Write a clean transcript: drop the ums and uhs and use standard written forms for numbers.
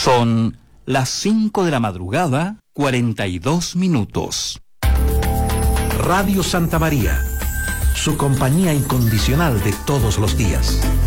Son las 5 de la madrugada, 42 minutos. Radio Santa María, su compañía incondicional de todos los días.